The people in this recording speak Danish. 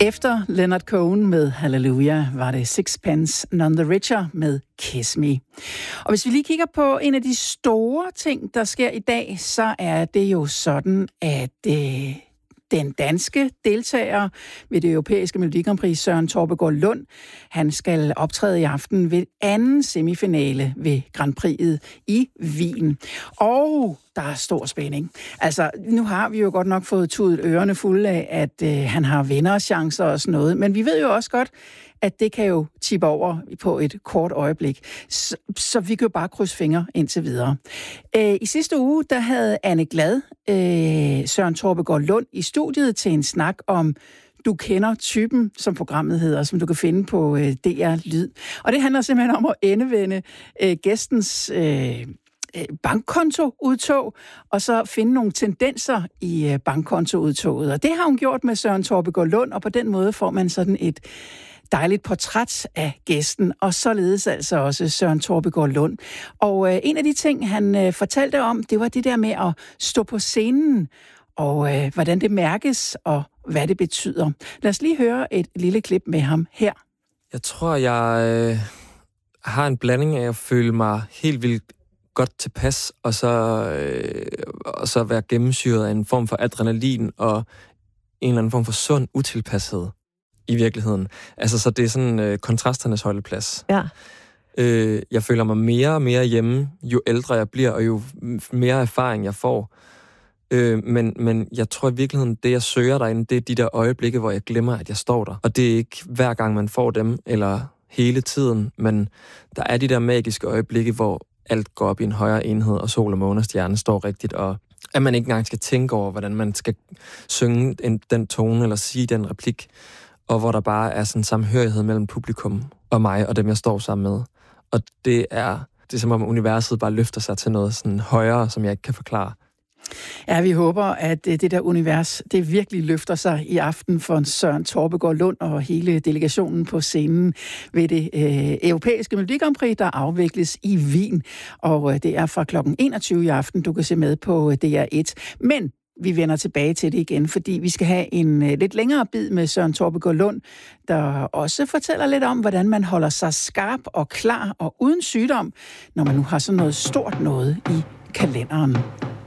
Efter Leonard Cohen med Hallelujah var det Sixpence None the Richer med Kiss Me. Og hvis vi lige kigger på en af de store ting, der sker i dag, så er det jo sådan, at den danske deltager ved det europæiske Melodi Grand Prix, Søren Torpegaard Lund, han skal optræde i aften ved anden semifinale ved Grand Prix'et i Wien. Og der er stor spænding. Altså, nu har vi jo godt nok fået tudet ørerne fulde af, at han har vinderchancer og sådan noget, men vi ved jo også godt, at det kan jo tippe over på et kort øjeblik. Så vi kan jo bare krydse fingre indtil videre. I sidste uge, der havde Anne Glad Søren Torpegaard Lund i studiet til en snak om Du kender typen, som programmet hedder, som du kan finde på DR Lyd. Og det handler simpelthen om at endevende gæstens bankkontoudtog, og så finde nogle tendenser i bankkontoudtoget. Og det har hun gjort med Søren Torpegaard Lund, og på den måde får man sådan et dejligt portræt af gæsten, og således altså også Søren Torpegaard Lund. Og en af de ting, han fortalte om, det var det der med at stå på scenen, og hvordan det mærkes, og hvad det betyder. Lad os lige høre et lille klip med ham her. Jeg tror, jeg har en blanding af at føle mig helt vildt godt tilpas, og så være gennemsyret af en form for adrenalin og en eller anden form for sund utilpashed i virkeligheden. Altså, så det er sådan kontrasternes holdeplads. Ja. Jeg føler mig mere og mere hjemme, jo ældre jeg bliver, og jo mere erfaring jeg får. Men jeg tror i virkeligheden, det jeg søger derinde, det er de der øjeblikke, hvor jeg glemmer, at jeg står der. Og det er ikke hver gang, man får dem, eller hele tiden, men der er de der magiske øjeblikke, hvor alt går op i en højere enhed, og sol og måne og stjerne står rigtigt, og at man ikke engang skal tænke over, hvordan man skal synge den tone, eller sige den replik, og hvor der bare er sådan en samhørighed mellem publikum og mig, og dem, jeg står sammen med. Og det er som om universet bare løfter sig til noget sådan højere, som jeg ikke kan forklare. Ja, vi håber, at det der univers, det virkelig løfter sig i aften for Søren Torpegaard Lund og hele delegationen på scenen ved det europæiske Melodi Grand Prix, der afvikles i Wien. Og det er fra kl. 21 i aften, du kan se med på DR1. Men vi vender tilbage til det igen, fordi vi skal have en lidt længere bid med Søren Torpegaard Lund, der også fortæller lidt om, hvordan man holder sig skarp og klar og uden sygdom, når man nu har sådan noget stort noget i kalenderen.